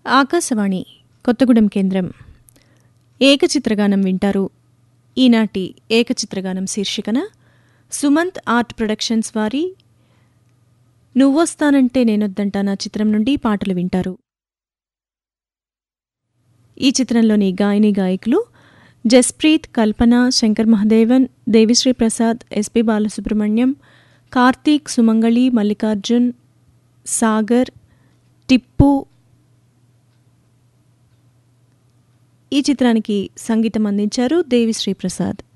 ఆకాశవాణి కొత్తగూడెం కేంద్రం ఏకచిత్రగానం వింటారు. ఈనాటి ఏకచిత్రగానం శీర్షికన సుమంత్ ఆర్ట్ ప్రొడక్షన్స్ వారి నువ్వొస్తానంటే నేనొద్దంటానా చిత్రం నుండి పాటలు వింటారు. ఈ చిత్రంలోని గాయని గాయకులు జస్ప్రీత్, కల్పన, శంకర్ మహదేవన్, దేవిశ్రీ ప్రసాద్, ఎస్పి బాలసుబ్రహ్మణ్యం, కార్తీక్, సుమంగళి, మల్లికార్జున్, సాగర్, టిప్పు. ఈ చిత్రానికి సంగీతం అందించారు దేవిశ్రీ ప్రసాద్.